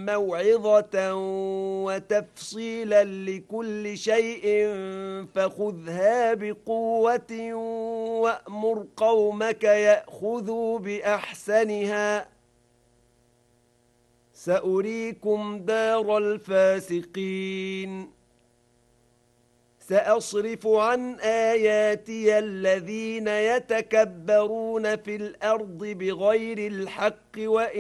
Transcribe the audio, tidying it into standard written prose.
موعظة وتفصيلا لكل شيء فخذها بقوة وأمر قومك يأخذوا بأحسنها سأريكم دار الفاسقين سأصرف عن آياتي الذين يتكبرون في الأرض بغير الحق